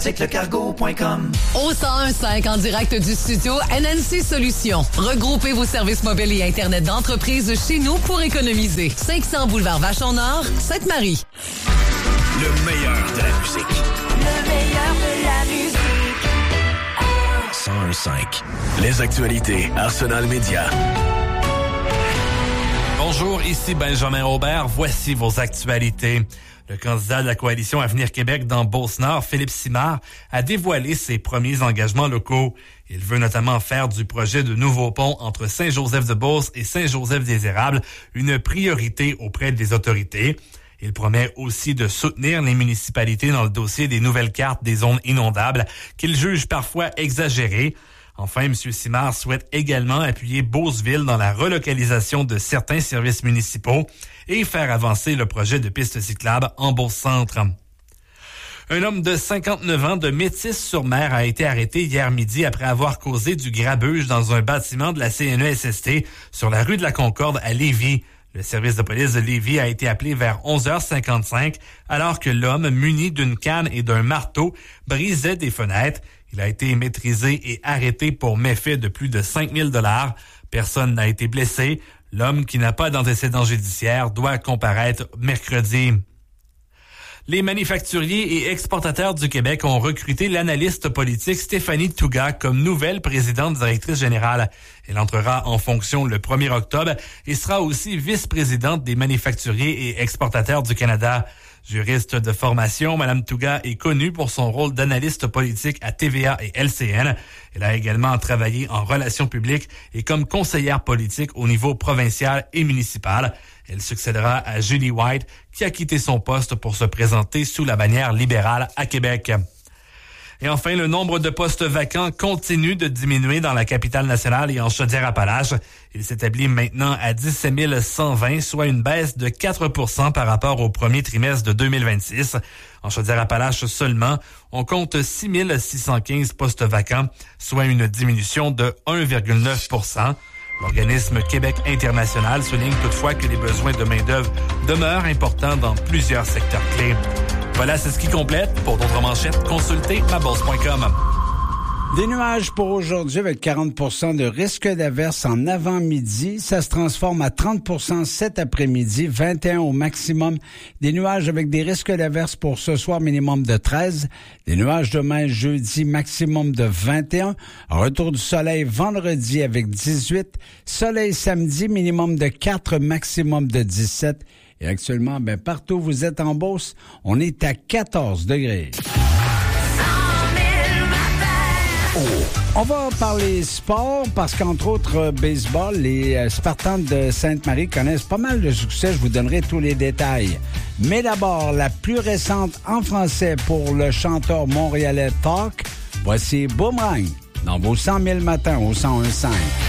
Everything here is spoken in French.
Cyclecargo.com. Au 101.5 en direct du studio NNC Solutions. Regroupez vos services mobiles et Internet d'entreprise chez nous pour économiser. 500 boulevard Vachon-Nord, Sainte-Marie. Le meilleur de la musique. Le meilleur de la musique. 101.5. Les actualités Arsenal Média. Bonjour, ici Benjamin Aubert. Voici vos actualités. Le candidat de la coalition Avenir Québec dans Beauce-Nord, Philippe Simard, a dévoilé ses premiers engagements locaux. Il veut notamment faire du projet de nouveau pont entre Saint-Joseph-de-Beauce et Saint-Joseph-des-Érables une priorité auprès des autorités. Il promet aussi de soutenir les municipalités dans le dossier des nouvelles cartes des zones inondables qu'il juge parfois exagérées. Enfin, M. Simard souhaite également appuyer Beauceville dans la relocalisation de certains services municipaux et faire avancer le projet de piste cyclable en Beauce-Centre. Un homme de 59 ans de Métis-sur-Mer a été arrêté hier midi après avoir causé du grabuge dans un bâtiment de la CNESST sur la rue de la Concorde à Lévis. Le service de police de Lévis a été appelé vers 11h55 alors que l'homme, muni d'une canne et d'un marteau, brisait des fenêtres. Il a été maîtrisé et arrêté pour méfait de plus de 5 000 $. Personne n'a été blessé. L'homme, qui n'a pas d'antécédent judiciaire, doit comparaître mercredi. Les manufacturiers et exportateurs du Québec ont recruté l'analyste politique Stéphanie Touga comme nouvelle présidente directrice générale. Elle entrera en fonction le 1er octobre et sera aussi vice-présidente des manufacturiers et exportateurs du Canada. Juriste de formation, Mme Touga est connue pour son rôle d'analyste politique à TVA et LCN. Elle a également travaillé en relations publiques et comme conseillère politique au niveau provincial et municipal. Elle succédera à Julie White, qui a quitté son poste pour se présenter sous la bannière libérale à Québec. Et enfin, le nombre de postes vacants continue de diminuer dans la capitale nationale et en Chaudière-Appalaches. Il s'établit maintenant à 17 120, soit une baisse de 4% par rapport au premier trimestre de 2026. En Chaudière-Appalaches seulement, on compte 6 615 postes vacants, soit une diminution de 1,9%. L'organisme Québec International souligne toutefois que les besoins de main-d'œuvre demeurent importants dans plusieurs secteurs clés. Voilà, c'est ce qui complète. Pour d'autres manchettes, consultez mabourse.com. Des nuages pour aujourd'hui avec 40% de risque d'averse en avant-midi. Ça se transforme à 30% cet après-midi, 21 au maximum. Des nuages avec des risques d'averse pour ce soir, minimum de 13. Des nuages demain, jeudi, maximum de 21. Retour du soleil vendredi avec 18. Soleil samedi, minimum de 4, maximum de 17. Et actuellement, partout où vous êtes en Beauce, on est à 14 degrés. On va parler sport parce qu'entre autres baseball, les Spartans de Sainte-Marie connaissent pas mal de succès. Je vous donnerai tous les détails. Mais d'abord, la plus récente en français pour le chanteur montréalais Talk. Voici Boomerang dans vos 100 000 matins au 101.5.